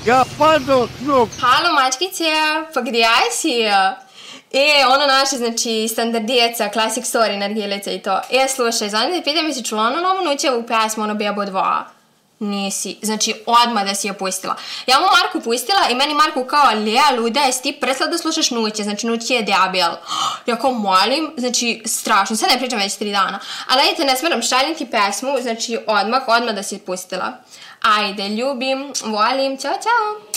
Ja, pa dok. Halo, mačkice, pa gdje si? Ono naše, znači, standardijeca, Classic Story, nargilica i to. Slušaj, znam da te pitam, jesi čula ono novu Nućevu pesmu, ono Bebo 2? Nisi. Znači, odmah da si je pustila. Ja mu Marku pustila i meni Marku kao, Lea, luda, jesi ti presla da slušaš Nuće? Znači, Nuće je debel. Ja kao, molim, znači, strašno. Sad ne pričam već 3 dana. Ali ajde, ne smeram, šaljem ti pesmu, znači, odmah da si pustila. Ajde, ljubim, volim, čao, čao.